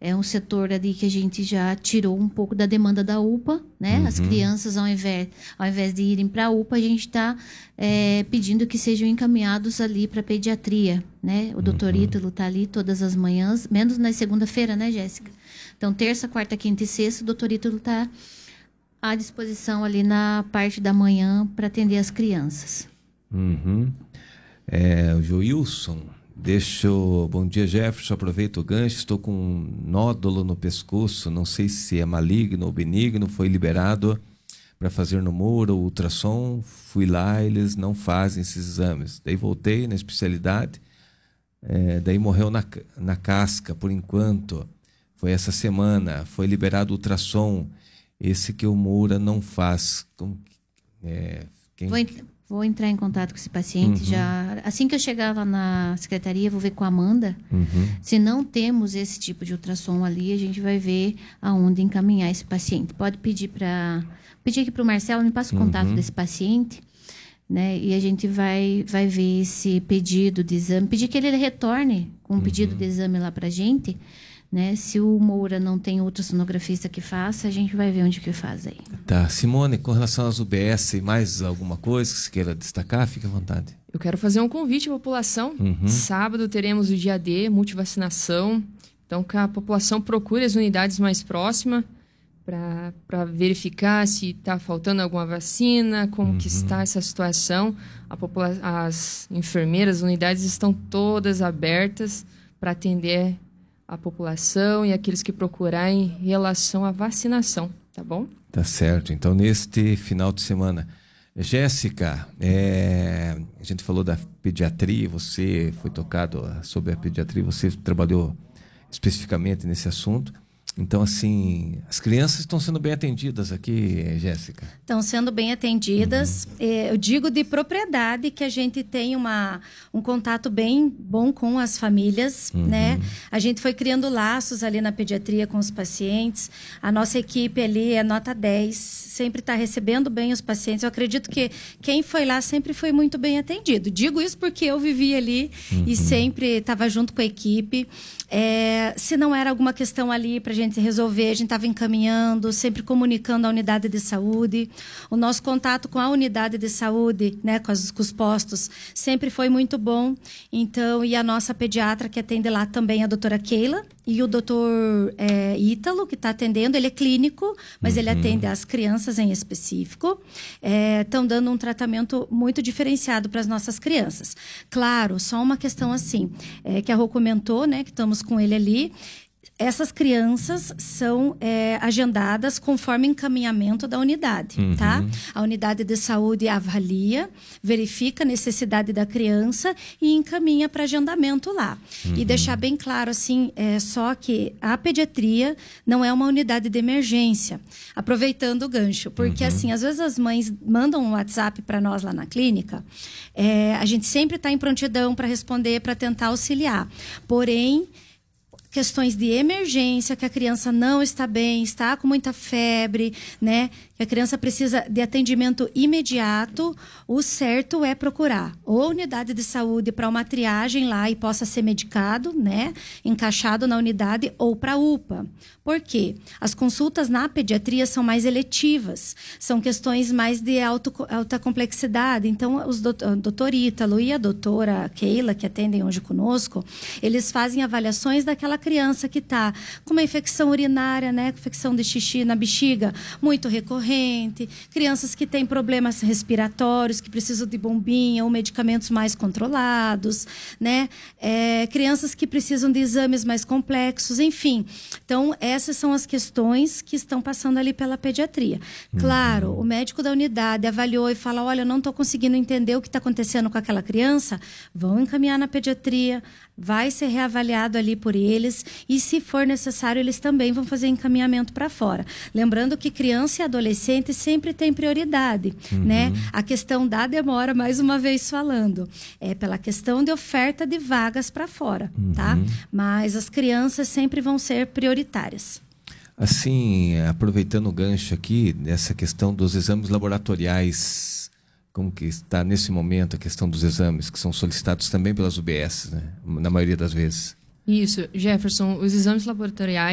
é um setor ali que a gente já tirou um pouco da demanda da UPA, né? As crianças, ao invés de irem para a UPA, a gente está pedindo que sejam encaminhados ali para pediatria, né? O doutor Ítalo está ali todas as manhãs, menos na segunda-feira, né, Jéssica? Então, terça, quarta, quinta e sexta, o doutor Ítalo está à disposição ali na parte da manhã para atender as crianças. O Joilson, bom dia, Jefferson, aproveito o gancho, estou com um nódulo no pescoço, não sei se é maligno ou benigno, foi liberado para fazer no muro, ultrassom, fui lá, eles não fazem esses exames, daí voltei na especialidade, daí morreu na casca, por enquanto, foi essa semana, foi liberado o ultrassom, esse que o Moura não faz. Vou entrar em contato com esse paciente já. Assim que eu chegar lá na secretaria, vou ver com a Amanda. Se não temos esse tipo de ultrassom ali, a gente vai ver aonde encaminhar esse paciente. Pode pedir aqui para o Marcelo, me passa o contato desse paciente, né? E a gente vai ver esse pedido de exame. Pedir que ele retorne com um pedido de exame lá para a gente. Né? Se o Moura não tem ultrassonografista que faça, a gente vai ver onde que faz aí. Tá, Simone, com relação às UBS, mais alguma coisa que você queira destacar? Fique à vontade. Eu quero fazer um convite à população. Sábado teremos o dia D, multivacinação. Então, que a população procure as unidades mais próximas para verificar se está faltando alguma vacina, como que está essa situação. As enfermeiras, as unidades estão todas abertas para atender a população e aqueles que procurarem em relação à vacinação, tá bom? Tá certo. Então, neste final de semana, Jéssica, a gente falou da pediatria, você foi tocado sobre a pediatria, você trabalhou especificamente nesse assunto. Então, assim, as crianças estão sendo bem atendidas aqui, Jéssica? Estão sendo bem atendidas. Eu digo de propriedade que a gente tem um contato bem bom com as famílias, né? A gente foi criando laços ali na pediatria com os pacientes. A nossa equipe ali é nota 10, sempre está recebendo bem os pacientes. Eu acredito que quem foi lá sempre foi muito bem atendido. Digo isso porque eu vivi ali e sempre estava junto com a equipe. Se não era alguma questão ali para a gente resolver, a gente estava encaminhando, sempre comunicando a unidade de saúde. O nosso contato com a unidade de saúde, né, com os postos, sempre foi muito bom. Então, e a nossa pediatra que atende lá também, a doutora Keila, e o doutor Ítalo, que está atendendo, ele é clínico, mas ele atende as crianças em específico. Estão dando um tratamento muito diferenciado para as nossas crianças. Claro, só uma questão assim, que a Rô comentou, né, que estamos com ele ali. Essas crianças são agendadas conforme encaminhamento da unidade, tá? A unidade de saúde avalia, verifica a necessidade da criança e encaminha para agendamento lá. E deixar bem claro, assim, só que a pediatria não é uma unidade de emergência. Aproveitando o gancho, porque assim, às vezes as mães mandam um WhatsApp para nós lá na clínica, a gente sempre está em prontidão para responder, para tentar auxiliar. Porém, questões de emergência, que a criança não está bem, está com muita febre, né? Que a criança precisa de atendimento imediato, o certo é procurar ou unidade de saúde para uma triagem lá e possa ser medicado, né? Encaixado na unidade, ou para a UPA. Por quê? As consultas na pediatria são mais eletivas, são questões mais de alta complexidade. Então, o doutor Ítalo e a doutora Keila, que atendem hoje conosco, eles fazem avaliações daquela criança que está com uma infecção urinária, né? Infecção de xixi na bexiga, muito recorrente, crianças que têm problemas respiratórios, que precisam de bombinha ou medicamentos mais controlados, né? Crianças que precisam de exames mais complexos, enfim. Então, essas são as questões que estão passando ali pela pediatria. Claro, o médico da unidade avaliou e fala, olha, eu não estou conseguindo entender o que está acontecendo com aquela criança, vão encaminhar na pediatria, vai ser reavaliado ali por eles e, se for necessário, eles também vão fazer encaminhamento para fora. Lembrando que criança e adolescente sempre tem prioridade, né? A questão da demora, mais uma vez falando, é pela questão de oferta de vagas para fora, tá? Mas as crianças sempre vão ser prioritárias. Assim, aproveitando o gancho aqui, dessa questão dos exames laboratoriais, como que está nesse momento a questão dos exames que são solicitados também pelas UBS, né? Na maioria das vezes. Isso, Jefferson, os exames laboratoriais